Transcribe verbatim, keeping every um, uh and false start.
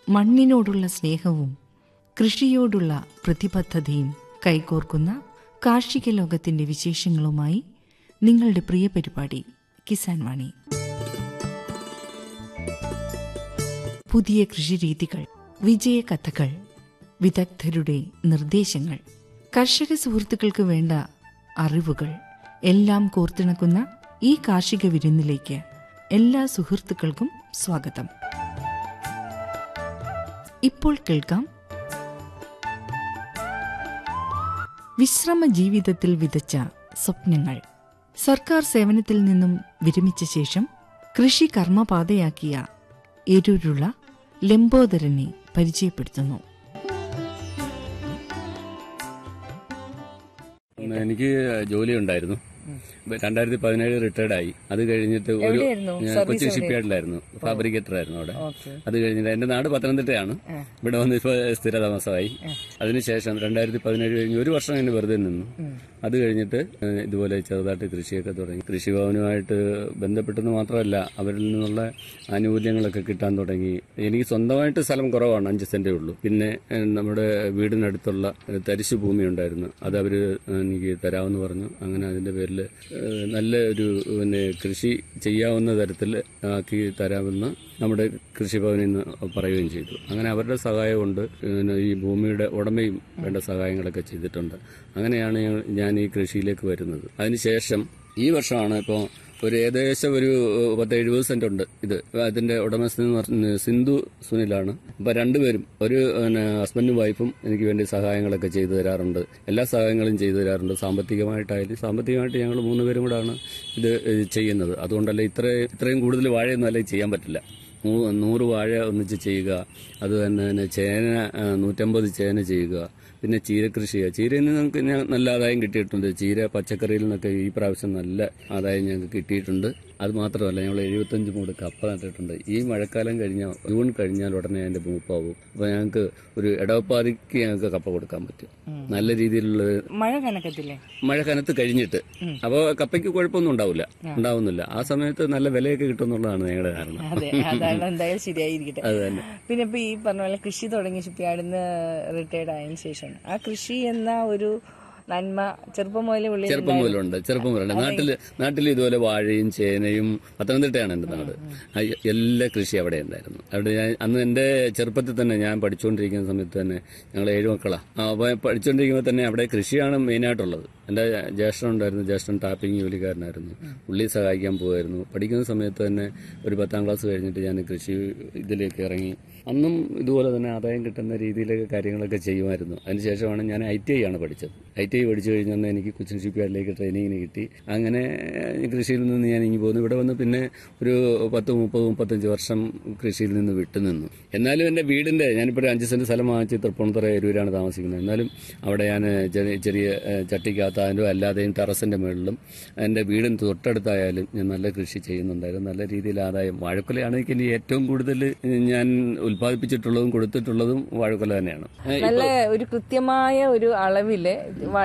മണ്ണിനോടുള്ള സ്നേഹവും കൃഷിയോടുള്ള പ്രതിബദ്ധതയും കൈകോർക്കുന്ന കാർഷിക ലോകത്തിന്റെ വിശേഷങ്ങളുമായി നിങ്ങളുടെ പ്രിയ പരിപാടി കിസാൻ വാണി. പുതിയ കൃഷിരീതികൾ, വിജയകഥകൾ, വിദഗ്ധരുടെ നിർദ്ദേശങ്ങൾ, കർഷക സുഹൃത്തുക്കൾക്ക് വേണ്ട അറിവുകൾ എല്ലാം കോർത്തിണക്കുന്ന ഈ കാർഷിക വിരുന്നിലേക്ക് എല്ലാ സുഹൃത്തുക്കൾക്കും സ്വാഗതം. ഇപ്പോൾ കേൾക്കാം വിശ്രമ ജീവിതത്തിൽ വിതച്ച സ്വപ്നങ്ങൾ. സർക്കാർ സേവനത്തിൽ നിന്നും വിരമിച്ച ശേഷം കൃഷി കർമ്മപാതയാക്കിയ എരൂരുള്ള ലംബോദരനെ പരിചയപ്പെടുത്തുന്നു. എനിക്ക് ജോലി ഉണ്ടായിരുന്നു. രണ്ടായിരത്തി പതിനേഴ് റിട്ടയർഡ് ആയി. അത് കഴിഞ്ഞിട്ട് ഒരു കൊച്ചി ഷിപ്പ്യാർഡിലായിരുന്നു, ഫാബ്രിക്കേറ്റർ ആയിരുന്നു അവിടെ. അത് കഴിഞ്ഞിട്ട് എന്റെ നാട് പത്തനംതിട്ടയാണ്. ഇവിടെ വന്ന് ഇപ്പൊ സ്ഥിരതാമസമായി. അതിനുശേഷം രണ്ടായിരത്തി പതിനേഴ് കഴിഞ്ഞ് ഒരു വർഷം കഴിഞ്ഞ് വെറുതെ നിന്നു. അത് കഴിഞ്ഞിട്ട് ഇതുപോലെ ചെറുതായിട്ട് കൃഷിയൊക്കെ തുടങ്ങി. കൃഷിഭവനുമായിട്ട് ബന്ധപ്പെട്ടെന്ന് മാത്രമല്ല, അവരിൽ നിന്നുള്ള ആനുകൂല്യങ്ങളൊക്കെ കിട്ടാൻ തുടങ്ങി. എനിക്ക് സ്വന്തമായിട്ട് സ്ഥലം കുറവാണ്, അഞ്ച് സെന്റേ ഉള്ളൂ. പിന്നെ നമ്മുടെ വീടിനടുത്തുള്ള തരിശു ഭൂമി ഉണ്ടായിരുന്നു, അത് അവര് എനിക്ക് തരാമെന്ന് പറഞ്ഞു. അങ്ങനെ അതിന്റെ പേരിൽ നല്ല ഒരു പിന്നെ കൃഷി ചെയ്യാവുന്ന തരത്തിൽ ആക്കി തരാമെന്ന് നമ്മുടെ കൃഷിഭവനിൽ നിന്ന് പറയുകയും ചെയ്തു. അങ്ങനെ അവരുടെ സഹായം കൊണ്ട് ഈ ഭൂമിയുടെ ഉടമയും വേണ്ട സഹായങ്ങളൊക്കെ ചെയ്തിട്ടുണ്ട്. അങ്ങനെയാണ് ഞാൻ ഈ കൃഷിയിലേക്ക് വരുന്നത്. അതിനുശേഷം ഈ വർഷമാണ് ഇപ്പോൾ ഒരു ഏകദേശം ഒരു പത്ത് എഴുപത് സെന്റ് ഉണ്ട്. ഇത് അതിന്റെ ഉടമസ്ഥൻ സിന്ധു സുനിലാണ്. അപ്പൊ രണ്ടുപേരും, ഒരു ഹസ്ബൻഡും വൈഫും എനിക്ക് വേണ്ടി സഹായങ്ങളൊക്കെ ചെയ്തു തരാറുണ്ട്. എല്ലാ സഹായങ്ങളും ചെയ്തു തരാറുണ്ട്. സാമ്പത്തികമായിട്ടായാലും സാമ്പത്തികമായിട്ട് ഞങ്ങൾ മൂന്നുപേരും കൂടാണ് ഇത് ചെയ്യുന്നത്. അതുകൊണ്ടല്ല ഇത്ര ഇത്രയും കൂടുതൽ വാഴയൊന്നും അല്ലെങ്കിൽ ചെയ്യാൻ പറ്റില്ല. നൂറ് വാഴ ഒന്നിച്ച് ചെയ്യുക, അത് തന്നെ ചേന നൂറ്റമ്പത് ചേന ചെയ്യുക, പിന്നെ ചീര കൃഷി ചെയ്യുക. ചീരയിൽ നിന്ന് നമുക്ക് നല്ല ആദായം കിട്ടിയിട്ടുണ്ട്. ചീര പച്ചക്കറിയിൽ നിന്നൊക്കെ ഈ പ്രാവശ്യം നല്ല ആദായം ഞങ്ങൾക്ക് കിട്ടിയിട്ടുണ്ട്. അത് മാത്രമല്ല, ഞങ്ങൾ എഴുപത്തഞ്ച് മൂട് കപ്പ നട്ടിട്ടുണ്ട്. ഈ മഴക്കാലം കഴിഞ്ഞാൽ, ജൂൺ കഴിഞ്ഞാൽ ഉടനെ അതിന്റെ മൂപ്പാവും. അപ്പൊ ഞങ്ങൾക്ക് ഒരു ഇടവപ്പാതിക്ക് ഞങ്ങൾക്ക് കപ്പ കൊടുക്കാൻ പറ്റും. നല്ല രീതിയിലുള്ള മഴ കനക്കത്തില്ലേ? മഴ കനത്ത് കഴിഞ്ഞിട്ട്. അപ്പോൾ കപ്പയ്ക്ക് കുഴപ്പമൊന്നും ഉണ്ടാവില്ല, ഉണ്ടാവുന്നില്ല. ആ സമയത്ത് നല്ല വിലയൊക്കെ കിട്ടുമെന്നുള്ളതാണ് ഞങ്ങളുടെ ധാരണ. എന്തായാലും ശരിയായിരിക്കട്ടെ. അത് തന്നെ. പിന്നെ ഇപ്പൊ ഈ പറഞ്ഞ പോലെ കൃഷി തുടങ്ങി ഷിപ്പ്യാർഡിന്ന് റിട്ടയർഡ് ആയതിനു ശേഷം ആ കൃഷി എന്ന ഒരു നന്മ ചെറുപ്പം മുതലേ ഉള്ളിൽ ചെറുപ്പം മുതലുണ്ട് ചെറുപ്പം മുതലുണ്ട് നാട്ടില് നാട്ടിൽ ഇതുപോലെ വാഴയും ചേനയും, പത്തനംതിട്ടയാണ് എന്റെ നാട്, എല്ലാ കൃഷി അവിടെ ഉണ്ടായിരുന്നു. അവിടെ ഞാൻ അന്ന് എന്റെ ചെറുപ്പത്തിൽ തന്നെ, ഞാൻ പഠിച്ചുകൊണ്ടിരിക്കുന്ന സമയത്ത് തന്നെ, ഞങ്ങൾ ഏഴ് മക്കളാണ്. അപ്പൊ പഠിച്ചുകൊണ്ടിരിക്കുമ്പോൾ തന്നെ അവിടെ കൃഷിയാണ് മെയിനായിട്ടുള്ളത്. എന്റെ ജ്യേഷ്ഠൻ ഉണ്ടായിരുന്നു, ജ്യേഷ്ഠൻ ടാപ്പിംഗ് ജോലിക്കാരനായിരുന്നു. പുള്ളി സഹായിക്കാൻ പോകുമായിരുന്നു. പഠിക്കുന്ന സമയത്ത് തന്നെ ഒരു പത്താം ക്ലാസ് കഴിഞ്ഞിട്ട് ഞാൻ കൃഷി ഇതിലേക്ക് ഇറങ്ങി. അന്നും ഇതുപോലെ തന്നെ ആദായം കിട്ടുന്ന രീതിയിലൊക്കെ കാര്യങ്ങളൊക്കെ ചെയ്യുമായിരുന്നു. അതിനുശേഷമാണ് ഞാൻ ഐ ടി ഐ ആണ് പഠിച്ചത്. ഐ ടി ഐ പഠിച്ചു കഴിഞ്ഞാൽ എനിക്ക് കൊച്ചിൻ ഷിപ്പ്യാർഡിലേക്ക് ട്രെയിനിങ്ങിന് കിട്ടി. അങ്ങനെ കൃഷിയിൽ നിന്ന് ഞാൻ ഇങ്ങ് പോന്നു. ഇവിടെ വന്ന് പിന്നെ ഒരു പത്ത് മുപ്പത് മുപ്പത്തഞ്ച് വർഷം കൃഷിയിൽ നിന്ന് വിട്ടുനിന്നു. എന്നാലും എൻ്റെ വീടിൻ്റെ, ഞാനിപ്പോൾ ഒരു അഞ്ച് സെന്റ് സ്ഥലം വാങ്ങിച്ച് തൃപ്പൂണിത്തുറ എരൂരാണ് താമസിക്കുന്നത്. എന്നാലും അവിടെ ഞാൻ ചെറിയ ചട്ടിക്കകത്തായാലും അല്ലാതെയും ടെറസിന്റെ മുകളിലും എൻ്റെ വീടിന് തൊട്ടടുത്തായാലും ഞാൻ നല്ല കൃഷി ചെയ്യുന്നുണ്ടായിരുന്നു. നല്ല രീതിയിൽ ആദായം. വാഴക്കൊലയാണ് എനിക്ക് ഏറ്റവും കൂടുതൽ ഞാൻ ഉൽപ്പാദിപ്പിച്ചിട്ടുള്ളതും കൊടുത്തിട്ടുള്ളതും വാഴക്കൊല തന്നെയാണ്. നല്ല ഒരു കൃത്യമായ ഒരു അളവില്